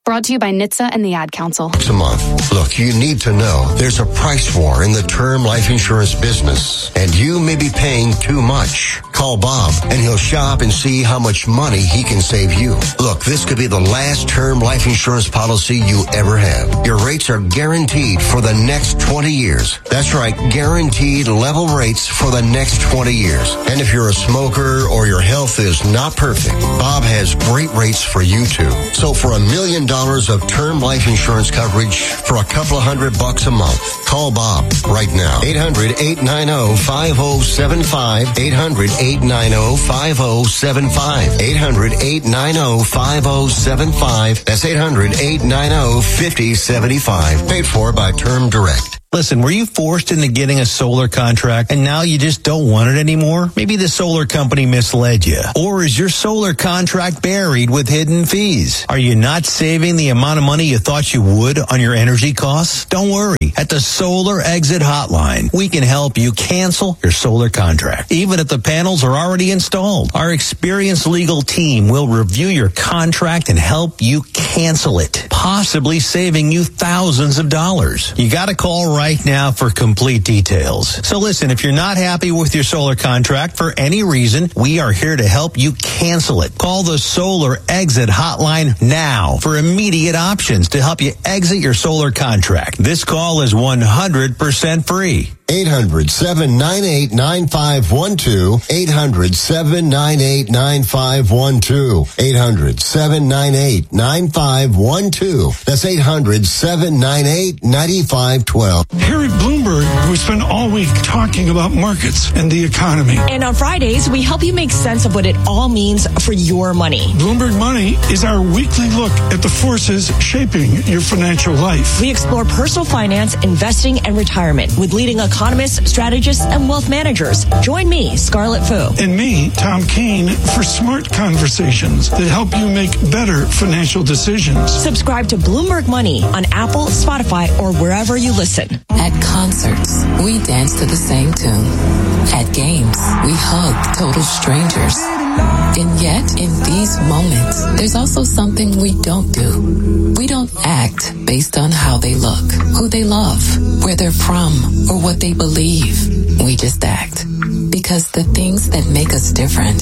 Speaker 26: Brought to you by N H T S A and the Ad Council.
Speaker 1: A month. Look, you need to know there's a price war in the term life insurance business, and you may be paying too much. Call Bob, and he'll shop and see how much money he can save you. Look, this could be the last term life insurance policy you ever have. Your rates are guaranteed for the next twenty years. That's right, guaranteed level rates for the next twenty years. And if you're a smoker or your health is not perfect, Bob has great rates for you too. So for a million dollars of term life insurance coverage for a couple of hundred bucks a month, call Bob right now. eight hundred, eight nine zero, five zero seven five. eight hundred, eight nine zero, five zero seven five. eight hundred, eight nine zero, five zero seven five. That's eight hundred, eight nine zero, five zero seven five. Paid for by Term Direct.
Speaker 3: Listen, were you forced into getting a solar contract and now you just don't want it anymore? Maybe the solar company misled you. Or is your solar contract buried with hidden fees? Are you not saving the amount of money you thought you would on your energy costs? Don't worry. At the Solar Exit Hotline, we can help you cancel your solar contract, even if the panels are already installed. Our experienced legal team will review your contract and help you cancel it, possibly saving you thousands of dollars. You got to call right now for complete details. So listen, if you're not happy with your solar contract for any reason, we are here to help you cancel it. Call the Solar Exit Hotline now for immediate options to help you exit your solar contract. This call is one hundred percent free.
Speaker 1: eight hundred, seven nine eight, nine five one two. eight hundred, seven nine eight, nine five one two. eight hundred, seven nine eight, nine five one two. That's eight hundred, seven nine eight, nine five one two.
Speaker 4: Here at Bloomberg, we spend all week talking about markets and the economy.
Speaker 14: And on Fridays, we help you make sense of what it all means for your money.
Speaker 4: Bloomberg Money is our weekly look at the forces shaping your financial life.
Speaker 14: We explore personal finance, investing, and retirement with leading economists, strategists, and wealth managers. Join me, Scarlett Fu.
Speaker 4: And me, Tom Keene, for smart conversations that help you make better financial decisions.
Speaker 14: Subscribe to Bloomberg Money on Apple, Spotify, or wherever you listen.
Speaker 23: At concerts, we dance to the same tune. At games, we hug total strangers. And yet, in these moments, there's also something we don't do. We don't act based on how they look, who they love, where they're from, or what they believe. We just act. Because the things that make us different.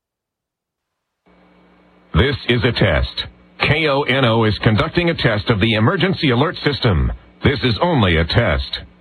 Speaker 24: This is a test. K O N O is conducting a test of the emergency alert system. This is only a test.